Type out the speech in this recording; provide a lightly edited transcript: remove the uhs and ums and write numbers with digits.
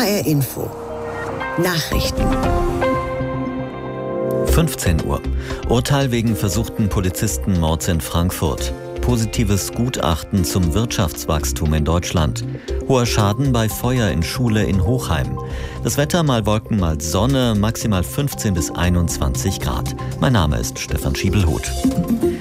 HR Info. Nachrichten. 15 Uhr. Urteil wegen versuchten Polizistenmords in Frankfurt. Positives Gutachten zum Wirtschaftswachstum in Deutschland. Hoher Schaden bei Feuer in Schule in Hochheim. Das Wetter mal Wolken, mal Sonne, maximal 15 bis 21 Grad. Mein Name ist Stefan Schiebelhuth.